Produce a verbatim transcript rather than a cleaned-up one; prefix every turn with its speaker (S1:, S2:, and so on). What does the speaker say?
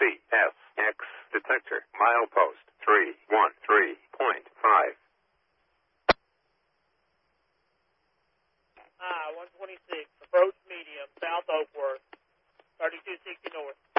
S1: C S X detector. Milepost three one three point five.
S2: Ah, one twenty-six. Approach medium, South Oakworth, thirty-two sixty north.